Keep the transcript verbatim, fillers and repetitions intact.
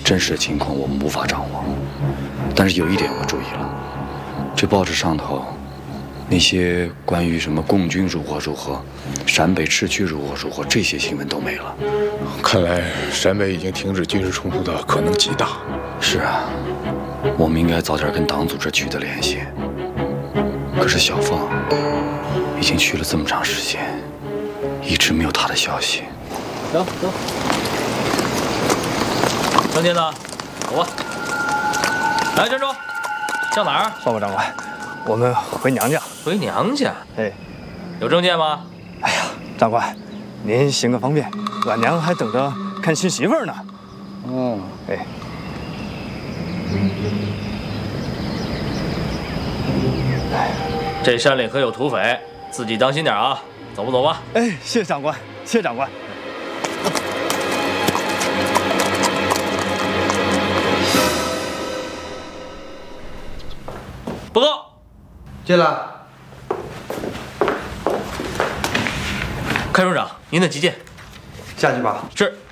真实的情况我们无法掌握，但是有一点我注意了，这报纸上头那些关于什么共军如何如何，陕北赤区如何如何这些新闻都没了。 看来陕北已经停止军事冲突的可能极大。 是啊，我们应该早点跟党组织取得联系。可是小凤已经去了这么长时间，一直没有她的消息。 走走。张天呢？走吧。来，站住！向哪儿？ 报告长官，我们回娘家。 回娘家？ 哎， 有证件吗？ 哎呀，长官，您行个方便，俺娘还等着看新媳妇儿呢。 哦， 哎。 这山里可有土匪，自己当心点啊！走不走吧？ 哎，谢长官，谢长官。 报告， 进来。 开署长，您的急件。 下去吧。 是。